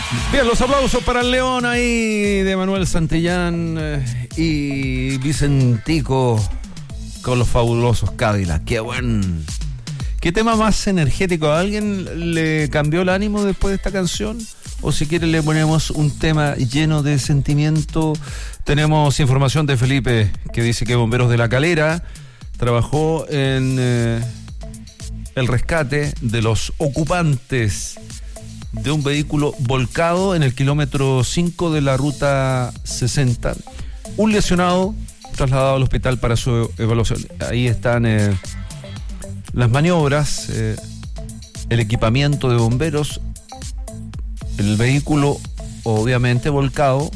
Bien, los aplausos para el León ahí de Manuel Santillán y Vicentico con los fabulosos Cadillac. ¿Qué tema más energético? ¿A alguien le cambió el ánimo después de esta canción? O si quiere le ponemos un tema lleno de sentimiento. Tenemos información de Felipe que dice que Bomberos de La Calera trabajó en el rescate de los ocupantes de un vehículo volcado en el kilómetro 5 de la ruta 60. Un lesionado trasladado al hospital para su evaluación. Ahí están las maniobras, el equipamiento de bomberos. El vehículo, obviamente volcado,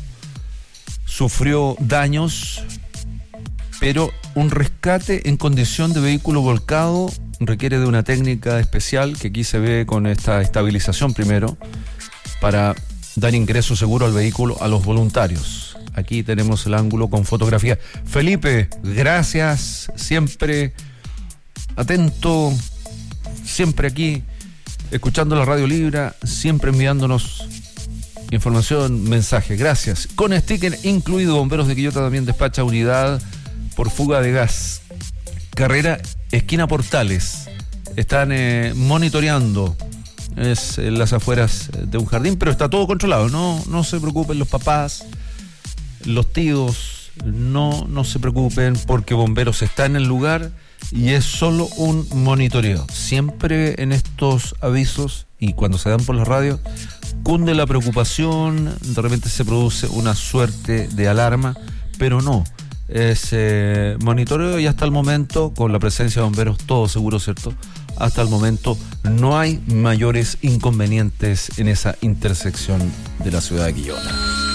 sufrió daños, pero un rescate en condición de vehículo volcado requiere de una técnica especial que aquí se ve con esta estabilización primero para dar ingreso seguro al vehículo a los voluntarios. Aquí tenemos el ángulo con fotografía. Felipe, gracias, siempre atento, siempre aquí, escuchando la Radio Libra, siempre enviándonos información, mensajes. Gracias. Con sticker incluido, Bomberos de Quillota también despacha unidad por fuga de gas. Carrera esquina Portales. Están monitoreando. Es en las afueras de un jardín, pero está todo controlado. No se preocupen los papás, los tíos, no se preocupen porque Bomberos está en el lugar y es solo un monitoreo. Siempre en estos avisos y cuando se dan por la radio cunde la preocupación, de repente se produce una suerte de alarma, pero no. Es monitoreo y hasta el momento, con la presencia de bomberos, todo seguro, ¿cierto? Hasta el momento no hay mayores inconvenientes en esa intersección de la ciudad de Quillota.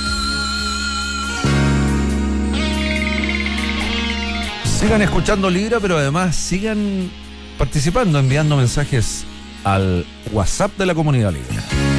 Sigan escuchando Libra, pero además sigan participando, enviando mensajes al WhatsApp de la Comunidad Libra.